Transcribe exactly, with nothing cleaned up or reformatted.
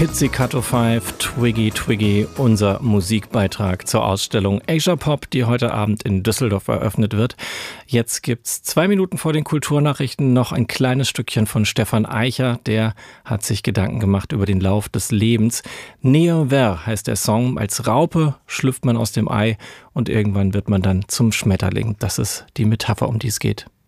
Pizzicato fünf, Twiggy Twiggy, unser Musikbeitrag zur Ausstellung Asia Pop, die heute Abend in Düsseldorf eröffnet wird. Jetzt gibt's zwei Minuten vor den Kulturnachrichten noch ein kleines Stückchen von Stefan Eicher. Der hat sich Gedanken gemacht über den Lauf des Lebens. Neo Ver heißt der Song. Als Raupe schlüpft man aus dem Ei und irgendwann wird man dann zum Schmetterling. Das ist die Metapher, um die es geht.